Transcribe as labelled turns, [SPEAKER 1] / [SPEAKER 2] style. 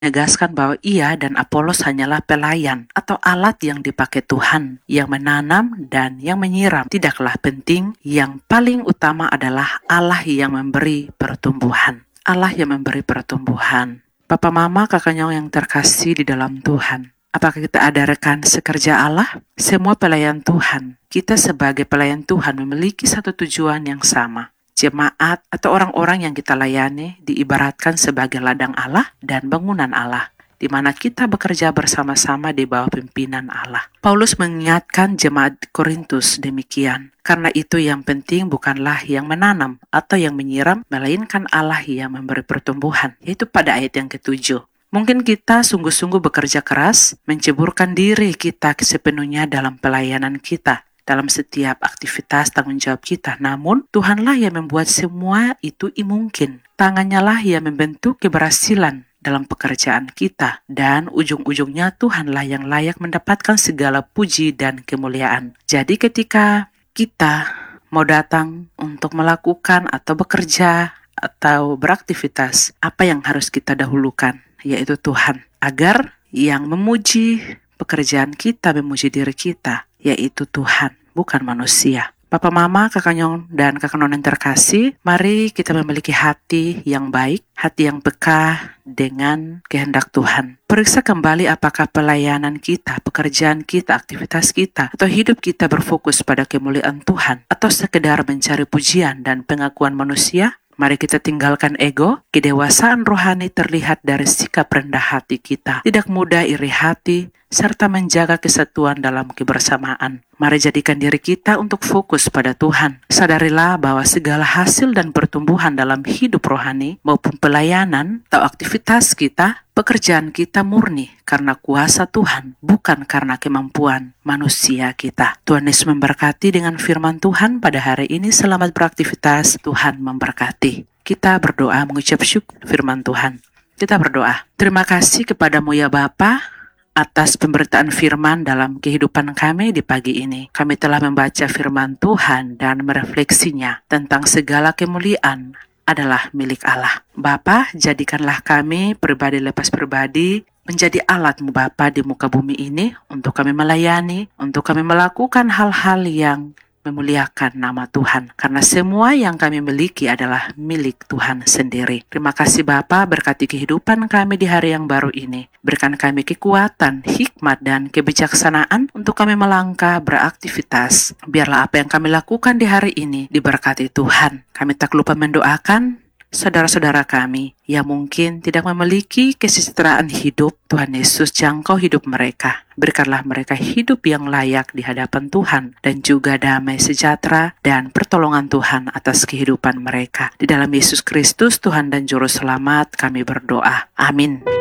[SPEAKER 1] menegaskan bahwa ia dan Apolos hanyalah pelayan atau alat yang dipakai Tuhan, yang menanam dan yang menyiram. Tidaklah penting, yang paling utama adalah Allah yang memberi pertumbuhan. Allah yang memberi pertumbuhan. Papa, Mama, Kakak Nyong yang terkasih di dalam Tuhan. Apakah kita ada rekan sekerja Allah? Semua pelayan Tuhan, kita sebagai pelayan Tuhan memiliki satu tujuan yang sama. Jemaat atau orang-orang yang kita layani diibaratkan sebagai ladang Allah dan bangunan Allah, di mana kita bekerja bersama-sama di bawah pimpinan Allah. Paulus mengingatkan jemaat Korintus demikian, karena itu yang penting bukanlah yang menanam atau yang menyiram, melainkan Allah yang memberi pertumbuhan, yaitu pada ayat yang ke-7. Mungkin kita sungguh-sungguh bekerja keras, menceburkan diri kita sepenuhnya dalam pelayanan kita, dalam setiap aktivitas tanggung jawab kita. Namun, Tuhanlah yang membuat semua itu mungkin. Tangannya lah yang membentuk keberhasilan dalam pekerjaan kita. Dan ujung-ujungnya Tuhanlah yang layak mendapatkan segala puji dan kemuliaan. Jadi ketika kita mau datang untuk melakukan atau bekerja atau beraktivitas, apa yang harus kita dahulukan? Yaitu Tuhan, agar yang memuji pekerjaan kita, memuji diri kita, yaitu Tuhan, bukan manusia. Papa, Mama, Kakak Nyong, dan Kakak Non yang terkasih, mari kita memiliki hati yang baik, hati yang peka dengan kehendak Tuhan. Periksa kembali apakah pelayanan kita, pekerjaan kita, aktivitas kita, atau hidup kita berfokus pada kemuliaan Tuhan, atau sekedar mencari pujian dan pengakuan manusia. Mari kita tinggalkan ego. Kedewasaan rohani terlihat dari sikap rendah hati kita, tidak mudah iri hati, serta menjaga kesatuan dalam kebersamaan. Mari jadikan diri kita untuk fokus pada Tuhan. Sadarilah bahwa segala hasil dan pertumbuhan dalam hidup rohani maupun pelayanan atau aktivitas kita, pekerjaan kita murni karena kuasa Tuhan, bukan karena kemampuan manusia kita. Tuhan Yesus memberkati dengan firman Tuhan pada hari ini. Selamat beraktivitas, Tuhan memberkati. Kita berdoa mengucap syukur firman Tuhan. Kita berdoa. Terima kasih kepadamu ya Bapa, atas pemberitaan firman dalam kehidupan kami di pagi ini. Kami telah membaca firman Tuhan dan merefleksinya tentang segala kemuliaan adalah milik Allah. Bapa, jadikanlah kami pribadi lepas pribadi menjadi alat-Mu Bapa di muka bumi ini untuk kami melayani, untuk kami melakukan hal-hal yang memuliakan nama Tuhan, karena semua yang kami miliki adalah milik Tuhan sendiri. Terima kasih Bapa, berkati kehidupan kami di hari yang baru ini. Berikan kami kekuatan, hikmat, dan kebijaksanaan untuk kami melangkah beraktivitas. Biarlah apa yang kami lakukan di hari ini diberkati Tuhan. Kami tak lupa mendoakan saudara-saudara kami yang mungkin tidak memiliki kesejahteraan hidup. Tuhan Yesus, jangkau hidup mereka. Berikanlah mereka hidup yang layak di hadapan Tuhan, dan juga damai sejahtera dan pertolongan Tuhan atas kehidupan mereka. Di dalam Yesus Kristus, Tuhan dan Juru Selamat, kami berdoa. Amin.